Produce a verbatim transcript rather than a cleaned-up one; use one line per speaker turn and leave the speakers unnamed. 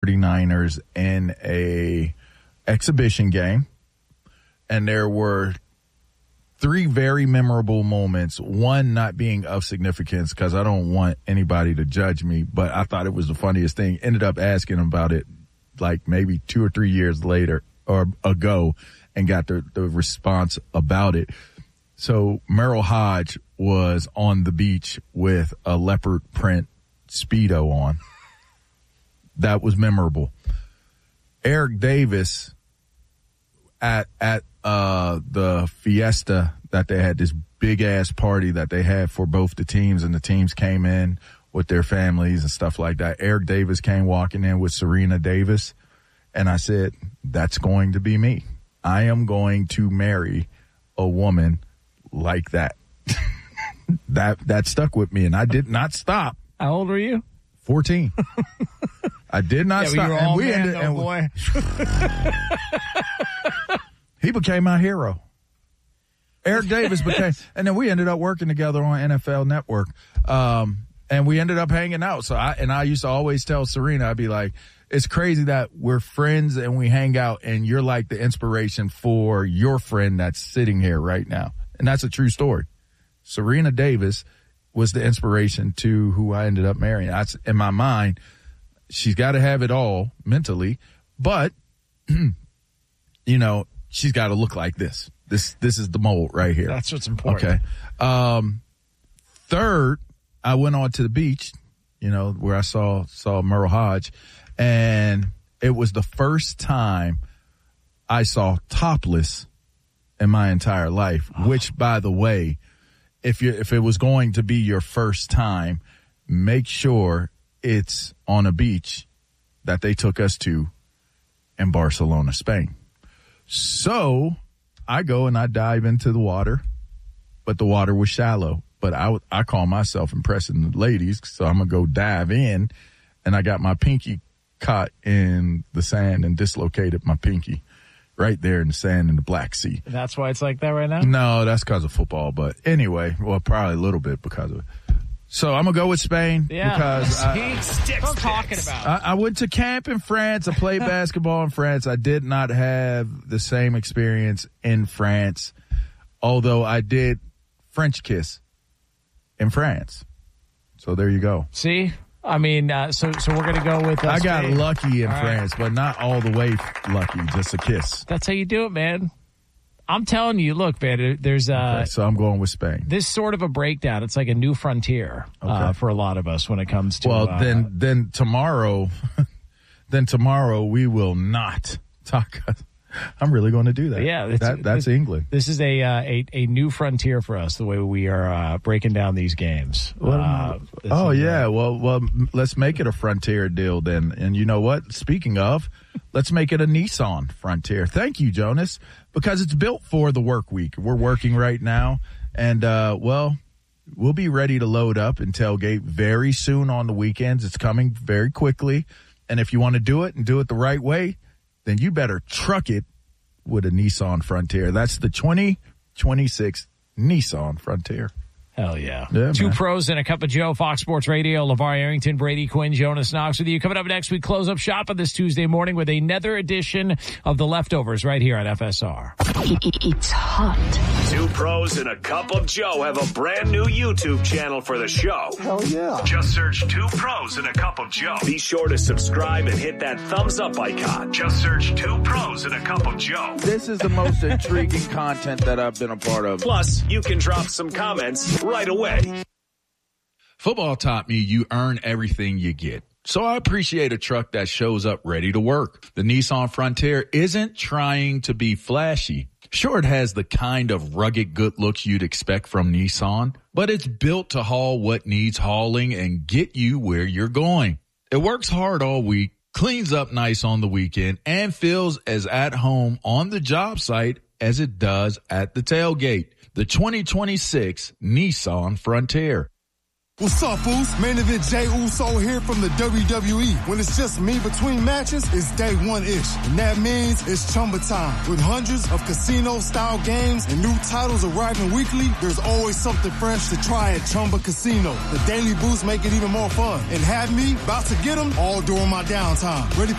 forty-niners in a exhibition game, and there were three very memorable moments, one not being of significance because I don't want anybody to judge me, but I thought it was the funniest thing. Ended up asking about it like maybe two or three years later or ago and got the, the response about it. So Merrill Hodge was on the beach with a leopard print Speedo on. That was memorable. Eric Davis at at uh, the fiesta that they had, this big-ass party that they had for both the teams, and the teams came in with their families and stuff like that. Eric Davis came walking in with Serena Davis, and I said, that's going to be me. I am going to marry a woman like that. that that stuck with me, and I did not stop.
How old were you?
fourteen. I did not
yeah,
stop.
All
and we
man,
ended,
though,
and
boy.
He became my hero. Eric Davis became, and then we ended up working together on N F L Network. Um, and we ended up hanging out. So I, and I used to always tell Serena, I'd be like, it's crazy that we're friends and we hang out and you're like the inspiration for your friend that's sitting here right now. And that's a true story. Serena Davis was the inspiration to who I ended up marrying. That's in my mind. She's got to have it all mentally, but you know, she's got to look like this. This, this is the mold right here.
That's what's important.
Okay. Um, third, I went on to the beach, you know, where I saw, saw Merrill Hodge, and it was the first time I saw topless in my entire life, oh. which, by the way, if you, if it was going to be your first time, make sure it's on a beach that they took us to in Barcelona, Spain. So I go and I dive into the water, but the water was shallow. But I, I call myself impressing the ladies, so I'm going to go dive in, and I got my pinky caught in the sand and dislocated my pinky right there in the sand in the Black Sea.
That's why it's like that right now?
No, that's because of football. But anyway, well, probably a little bit because of it. So I'm going to go with Spain.
Yeah.
Because I,
That's what I'm talking about.
I, I went to camp in France. I played basketball in France. I did not have the same experience in France, although I did French kiss in France. So there you go.
See? I mean, uh, so so we're going to go with uh,
I got
Spain.
lucky in
all
France, right. But not all the way lucky, just a kiss.
That's how you do it, man. I'm telling you, look, man, there's uh,
okay, so I'm going with Spain.
This sort of a breakdown. It's like a new frontier okay. uh, for a lot of us when it comes to.
Well,
uh,
then, then tomorrow, then tomorrow we will not talk. I'm really going to do that.
Yeah,
that, that's
this,
England.
This is a, uh, a a new frontier for us. The way we are uh, breaking down these games. Uh,
oh
is,
yeah,
uh,
well, well, let's make it a frontier deal then. And you know what? Speaking of, let's make it a Nissan Frontier. Thank you, Jonas, because it's built for the work week. We're working right now, and uh, well, we'll be ready to load up and tailgate very soon on the weekends. It's coming very quickly, and if you want to do it and do it the right way, then you better truck it with a Nissan Frontier. That's the twenty twenty-six Nissan Frontier.
Hell yeah.
yeah
Two
man.
pros and a cup of Joe, Fox Sports Radio, LeVar Arrington, Brady Quinn, Jonas Knox with you. Coming up next, we close up shop on this Tuesday morning with another edition of The Leftovers right here on F S R.
It's hot.
Two pros and a cup of Joe have a brand new YouTube channel for the show.
Hell yeah.
Just search Two Pros and a Cup of Joe. Be sure to subscribe and hit that thumbs up icon. Just search Two Pros and a Cup of Joe.
This is the most intriguing content that I've been a part of.
Plus, you can drop some comments right away.
Football taught me you earn everything you get. So I appreciate a truck that shows up ready to work. The Nissan Frontier isn't trying to be flashy. Sure, it has the kind of rugged good looks you'd expect from Nissan, but it's built to haul what needs hauling and get you where you're going. It works hard all week, cleans up nice on the weekend, and feels as at home on the job site as it does at the tailgate. The twenty twenty-six Nissan Frontier.
What's up, Foos? Main event Jey Uso here from the W W E. When it's just me between matches, it's day one-ish. And that means it's Chumba time. With hundreds of casino-style games and new titles arriving weekly, there's always something fresh to try at Chumba Casino. The daily boosts make it even more fun. And have me about to get them all during my downtime. Ready